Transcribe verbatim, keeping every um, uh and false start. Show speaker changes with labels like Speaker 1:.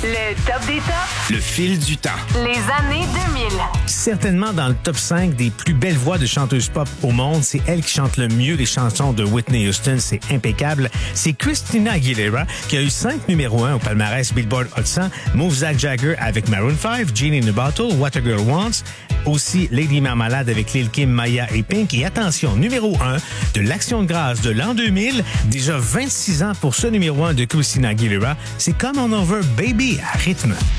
Speaker 1: Le top des tops.
Speaker 2: Le fil du temps.
Speaker 1: Les années deux mille.
Speaker 3: Certainement dans le top cinq des plus belles voix de chanteuses pop au monde, c'est elle qui chante le mieux les chansons de Whitney Houston, c'est impeccable. C'est Christina Aguilera qui a eu cinq numéros un au palmarès Billboard Hot cent, Move Zack Jagger avec Maroon five, Genie in a Bottle, What a Girl Wants, aussi Lady Marmalade avec Lil' Kim, Maya et Pink. Et attention, numéro un de l'Action de grâce de l'an deux mille, déjà vingt-six ans pour ce numéro un de Christina Aguilera, c'est Come On Over Baby à rythme.